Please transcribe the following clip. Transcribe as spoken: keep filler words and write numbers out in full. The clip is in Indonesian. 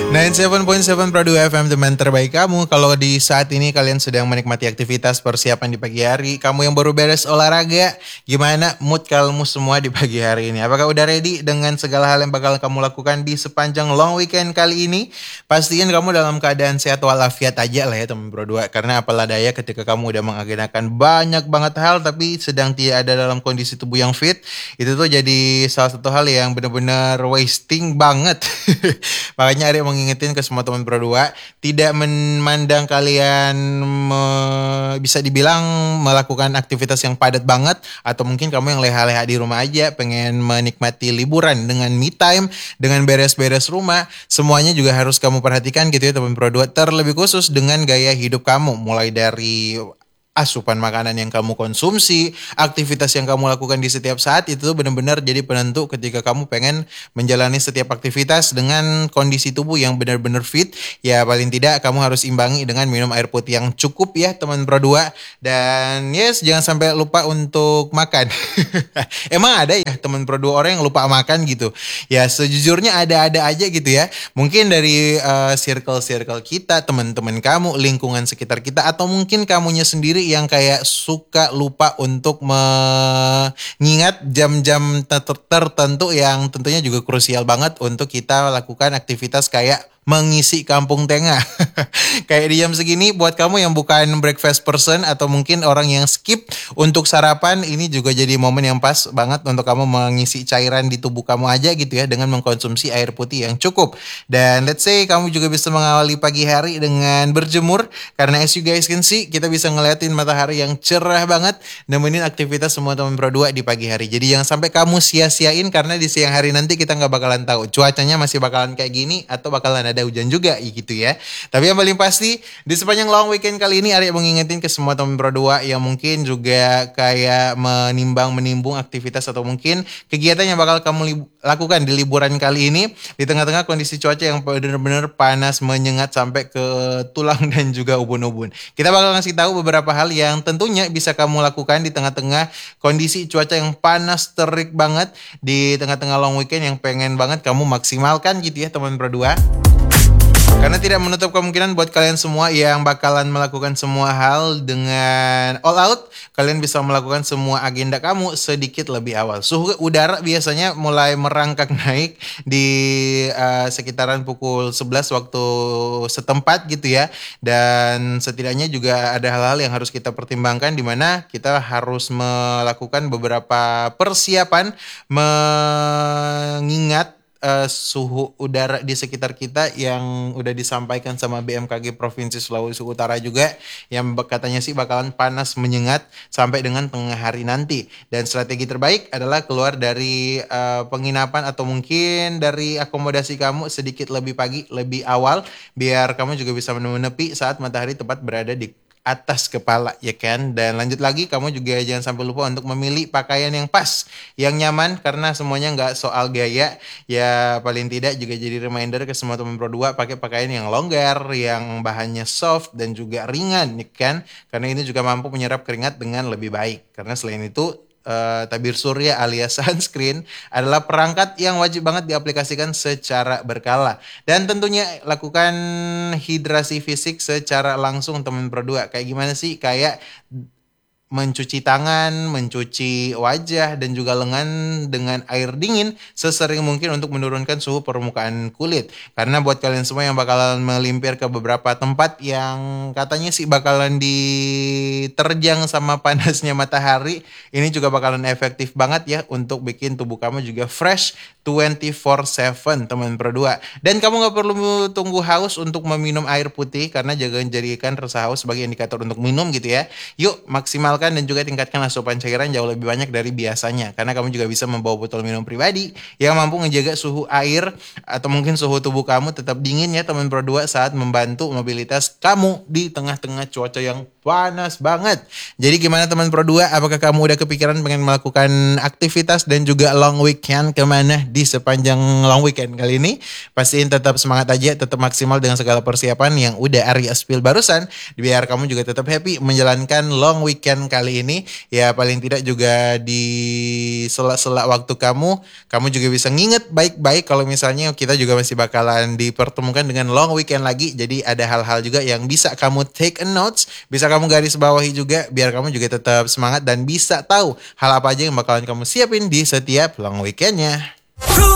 sembilan puluh tujuh koma tujuh Pradu F M, teman terbaik kamu. Kalau di saat ini kalian sedang menikmati aktivitas persiapan di pagi hari, kamu yang baru beres olahraga, gimana mood kamu semua di pagi hari ini? Apakah udah ready dengan segala hal yang bakal kamu lakukan di sepanjang long weekend kali ini? Pastiin kamu dalam keadaan sehat walafiat aja lah ya teman berdua. Karena apalah daya ketika kamu udah mengagendakan banyak banget hal tapi sedang tidak ada dalam kondisi tubuh yang fit, itu tuh jadi salah satu hal yang benar-benar wasting banget. Makanya Ari mengingetin ke semua teman berdua, tidak memandang kalian me, bisa dibilang melakukan aktivitas yang padat banget, atau mungkin kamu yang leha-leha di rumah aja pengen menikmati liburan dengan me time, dengan beres-beres rumah, semuanya juga harus kamu perhatikan gitu ya teman berdua, terlebih khusus dengan gaya hidup kamu, mulai dari asupan makanan yang kamu konsumsi, aktivitas yang kamu lakukan di setiap saat, itu benar-benar jadi penentu ketika kamu pengen menjalani setiap aktivitas dengan kondisi tubuh yang benar-benar fit. Ya paling tidak kamu harus imbangi dengan minum air putih yang cukup ya teman berdua. Dan yes, jangan sampai lupa untuk makan. Emang ada ya teman berdua orang yang lupa makan gitu? Ya sejujurnya ada-ada aja gitu ya. Mungkin dari uh, circle-circle kita, teman-teman kamu, lingkungan sekitar kita, atau mungkin kamunya sendiri yang kayak suka lupa untuk mengingat jam-jam tertentu yang tentunya juga krusial banget untuk kita lakukan aktivitas kayak mengisi kampung tengah. Kayak di jam segini buat kamu yang bukan breakfast person atau mungkin orang yang skip untuk sarapan, ini juga jadi momen yang pas banget untuk kamu mengisi cairan di tubuh kamu aja gitu ya dengan mengkonsumsi air putih yang cukup. Dan let's say kamu juga bisa mengawali pagi hari dengan berjemur, karena as you guys can see kita bisa ngeliatin matahari yang cerah banget nemenin aktivitas semua teman berdua di pagi hari. Jadi jangan sampai kamu sia-siain, karena di siang hari nanti kita nggak bakalan tahu cuacanya masih bakalan kayak gini atau bakalan ada hujan juga gitu ya. Tapi yang paling pasti di sepanjang long weekend kali ini Ari mengingetin ke semua teman berdua yang mungkin juga kayak menimbang menimbung aktivitas atau mungkin kegiatan yang bakal kamu li- lakukan di liburan kali ini di tengah-tengah kondisi cuaca yang benar-benar panas menyengat sampai ke tulang dan juga ubun-ubun. Kita bakal ngasih tahu beberapa hal yang tentunya bisa kamu lakukan di tengah-tengah kondisi cuaca yang panas terik banget, di tengah-tengah long weekend yang pengen banget kamu maksimalkan gitu ya teman berdua. Karena tidak menutup kemungkinan buat kalian semua yang bakalan melakukan semua hal dengan all out, kalian bisa melakukan semua agenda kamu sedikit lebih awal. Suhu udara biasanya mulai merangkak naik di uh, sekitaran pukul sebelas waktu setempat gitu ya. Dan setidaknya juga ada hal-hal yang harus kita pertimbangkan, di mana kita harus melakukan beberapa persiapan mengingat Uh, suhu udara di sekitar kita yang udah disampaikan sama B M K G Provinsi Sulawesi Utara juga, yang katanya sih bakalan panas menyengat sampai dengan tengah hari nanti. Dan strategi terbaik adalah keluar dari uh, penginapan atau mungkin dari akomodasi kamu sedikit lebih pagi, lebih awal, biar kamu juga bisa menepi saat matahari tepat berada di atas kepala ya kan. Dan lanjut lagi, kamu juga jangan sampai lupa untuk memilih pakaian yang pas, yang nyaman, karena semuanya nggak soal gaya ya. Paling tidak juga jadi reminder ke semua teman berdua, pakai pakaian yang longgar, yang bahannya soft dan juga ringan ya kan, karena ini juga mampu menyerap keringat dengan lebih baik. Karena selain itu Uh, tabir surya alias sunscreen adalah perangkat yang wajib banget diaplikasikan secara berkala. Dan tentunya lakukan hidrasi fisik secara langsung teman berdua. Kayak gimana sih? Kayak mencuci tangan, mencuci wajah dan juga lengan dengan air dingin sesering mungkin untuk menurunkan suhu permukaan kulit. Karena buat kalian semua yang bakalan melimpir ke beberapa tempat yang katanya sih bakalan diterjang sama panasnya matahari, ini juga bakalan efektif banget ya untuk bikin tubuh kamu juga fresh dua puluh empat tujuh teman berdua. Dan kamu gak perlu tunggu haus untuk meminum air putih, karena jangan jadikan rasa haus sebagai indikator untuk minum gitu ya. Yuk maksimal dan juga tingkatkan asupan cairan jauh lebih banyak dari biasanya, karena kamu juga bisa membawa botol minum pribadi yang mampu menjaga suhu air atau mungkin suhu tubuh kamu tetap dingin ya teman berdua, saat membantu mobilitas kamu di tengah-tengah cuaca yang panas banget. Jadi gimana teman berdua, apakah kamu udah kepikiran pengen melakukan aktivitas dan juga long weekend kemana di sepanjang long weekend kali ini? Pastiin tetap semangat aja, tetap maksimal dengan segala persiapan yang udah Arya spill barusan, biar kamu juga tetap happy menjalankan long weekend weekend kali ini. Ya paling tidak juga di sela-sela waktu kamu, kamu juga bisa nginget baik-baik kalau misalnya kita juga masih bakalan dipertemukan dengan long weekend lagi. Jadi ada hal-hal juga yang bisa kamu take a notes, bisa kamu garis bawahi juga biar kamu juga tetap semangat dan bisa tahu hal apa aja yang bakalan kamu siapin di setiap long weekendnya.